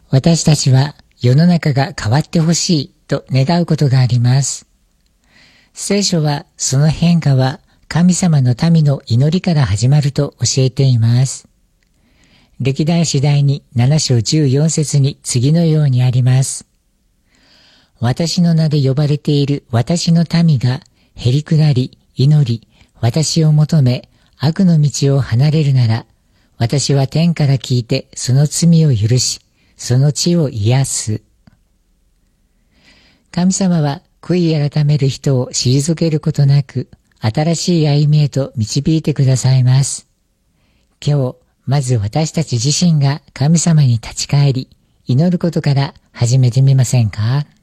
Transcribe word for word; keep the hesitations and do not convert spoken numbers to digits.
私たちは世の中が変わってほしいと願うことがあります。聖書はその変化は神様の民の祈りから始まると教えています。歴代史第になな章じゅうよん節に次のようにあります。私の名で呼ばれている私の民がへりくだり祈り私を求め悪の道を離れるなら、私は天から聞いてその罪を許し、その地を癒す。神様は悔い改める人を退けることなく、新しい歩みへと導いてくださいます。今日、まず私たち自身が神様に立ち返り、祈ることから始めてみませんか？